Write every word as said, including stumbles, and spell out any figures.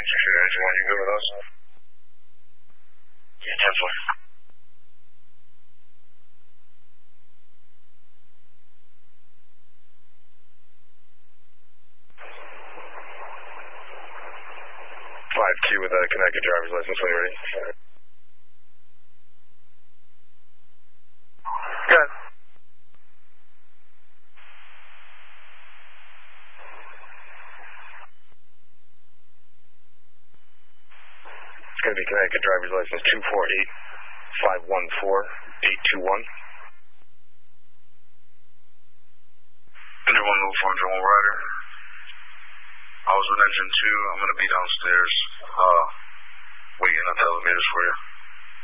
Sure, Engine one, you good with us? Yeah, ten four. five Q with a connected driver's license when you're ready. Good. It's going to be connected driver's license two four eight five one four eight two one. Engine one, move for Engine one rider. I was with Engine two. I'm going to be downstairs, uh, waiting at the elevators for you.